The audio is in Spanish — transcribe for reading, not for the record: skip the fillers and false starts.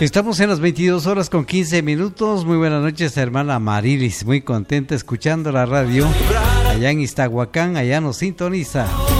Estamos en las 22 horas con 15 minutos. Muy buenas noches, hermana Marilis. Muy contenta escuchando la radio. Allá en Iztahuacán, allá nos sintoniza.